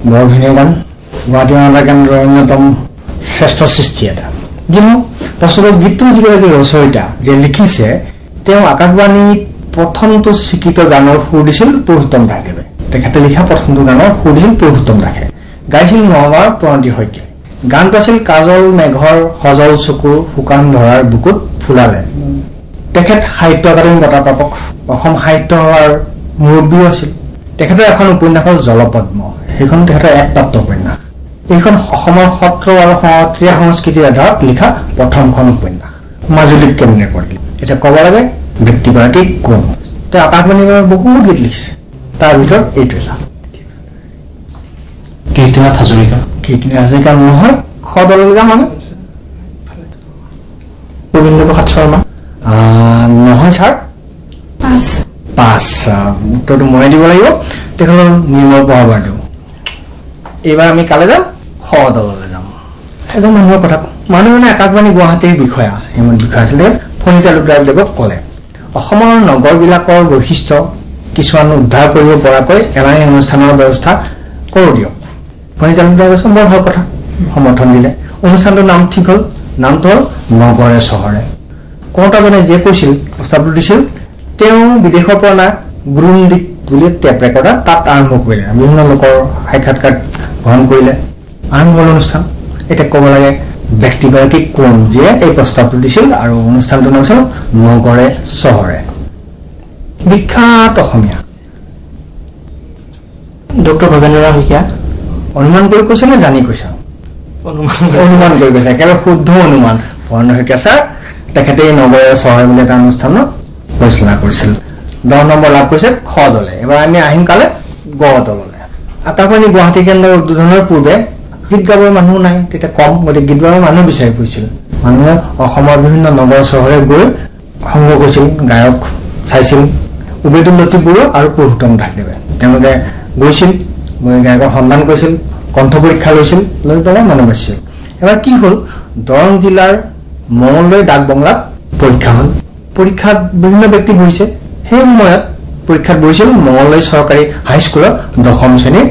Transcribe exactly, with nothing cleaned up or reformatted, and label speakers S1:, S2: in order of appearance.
S1: বৰ ধুনীয়া গান গুৱাহাটী অনাতাঁৰ কেন্দ্ৰৰ অন্যতম শ্ৰেষ্ঠ সৃষ্টি এটা যিনো প্ৰচলিত গীতটো যিগৰাকী ৰচয়িতা যে লিখিছে তেওঁ আকাশবাণীত প্ৰথমটো স্বীকৃত গানৰ সুৰ দিছিল পুৰুষোত্তম দাসদেৱে তেখেতে লিখা প্ৰথমটো গানৰ সুৰ দিছিল পুৰুষোত্তম দাসে গাইছিল নগাঁৱৰ প্ৰণতি শইকীয়াই গানটো আছিল কাজল মেঘৰ সজল চকুৰ শুকান ধৰাৰ বুকুত ফুলালে তেখেত সাহিত্য একাডেমী বঁটা প্ৰাপক অসম সাহিত্য সভাৰ মুৰব্বী আছিল তেখেতৰ এখন উপন্যাস হ'ল জলপদ্ম সেইখন তেখেতৰ একমাত্ৰ উপন্যাস এইখন অসমৰ সত্ৰ আৰু সত্ৰীয়া সংস্কৃতিৰ আধাৰত লিখা প্ৰথমখন উপন্যাস মাজুলীত কেনে কৰিলে এটা ক'ব লাগে ব্যক্তিগৰাকী কোন তেওঁ আকাশবাণীৰ বহুত গীত লিখিছে তাৰ ভিতৰত এইটো এটা
S2: কীৰ্তিনাথ হাজৰিকা
S1: কীৰ্তিনাথ হাজৰিকা নহয় খদলগা মানে
S2: গোবিন্দ প্ৰসাদ শৰ্মা
S1: নহয় ছাৰ
S3: পাঁচ
S1: পাঁচ উত্তৰটো মই দিব লাগিব তেখেতৰ নিৰ্মল প্ৰভা বাইদেউ এইবাৰ আমি কালে যাম খদললৈ যাম এজন মানুহৰ কথা মানুহজনে আকাশবাণী গুৱাহাটীৰ বিষয়া এজন বিষয়া আছিল ফণিতা লুদ্ৰাদেৱক ক'লে অসমৰ নগৰবিলাকৰ বৈশিষ্ট্য কিছুমান উদ্ধাৰ কৰিব পৰাকৈ এলানি অনুষ্ঠানৰ ব্যৱস্থা কৰোঁ দিয়ক ফণিতা লুদ্ৰাদেৱে কৈছে বৰ ভাল কথা সমৰ্থন দিলে অনুষ্ঠানটোৰ নাম ঠিক হ'ল নামটো হ'ল নগৰে চহৰে কওঁতাজনে যে কৈছিল প্ৰস্তাৱটো দিছিল তেওঁ বিদেশৰ পৰা অনা গ্ৰুণ্ডিক বুলি টেপ ৰেকৰ্ডাৰ তাত আৰম্ভ কৰিলে বিভিন্ন লোকৰ সাক্ষাৎকাৰ গ্ৰহণ কৰিলে আৰম্ভ হ'ল অনুষ্ঠান এতিয়া ক'ব লাগে ব্যক্তিগৰাকী কোন যিয়ে এই প্ৰস্তাৱটো দিছিল আৰু অনুষ্ঠানটোৰ নাম আছিল নগৰে চহৰে বিখ্যাত অসমীয়া
S2: ডক্টৰ ভৱেন্দ্ৰনাথ শইকীয়া
S1: অনুমান কৰি কৈছে নে জানি কৈছা অনুমান কৰি কৈছে একেবাৰে শুদ্ধ অনুমান ভৱেন্দ্ৰ শইকীয়া ছাৰ তেখেতে এই নগৰে চহৰে বুলি এটা অনুষ্ঠানৰ পৰিচালনা কৰিছিল দহ নম্বৰ লাভ কৰিছে খ দলে এবাৰ আমি আহিম কালে গ দললৈ আকাশবাণী গুৱাহাটী কেন্দ্ৰৰ উদ্বোধনৰ পূৰ্বে গীত গাবৰ মানুহ নাই তেতিয়া কম গতিকে গীত গাবৰ মানুহ বিচাৰি ফুৰিছিল মানুহে অসমৰ বিভিন্ন নগৰ চহৰে গৈ সংগ কৰিছিল গায়ক চাইছিল উবেদুল লতিফ বৰুৱা আৰু পুৰুষোত্তম দাসদেৱে তেওঁলোকে গৈছিল গৈ গায়কৰ সন্ধান কৰিছিল কণ্ঠ পৰীক্ষা লৈছিল লৈ পেলাই মানুহ বাচিছিল এবাৰ কি হ'ল দৰং জিলাৰ মঙলদৈ ডাক বংলাত পৰীক্ষা হ'ল পৰীক্ষাত বিভিন্ন ব্যক্তি বহিছে সেই সময়ত পৰীক্ষাত বহিছিল মঙলদৈ চৰকাৰী হাইস্কুলৰ দশম শ্ৰেণীৰ